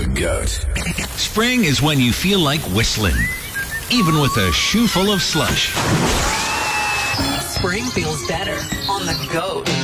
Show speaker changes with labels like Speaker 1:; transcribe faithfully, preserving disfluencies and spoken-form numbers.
Speaker 1: The Goat.
Speaker 2: Spring is when you feel like whistling, even with a shoe full of slush.
Speaker 3: Spring feels better on The Goat.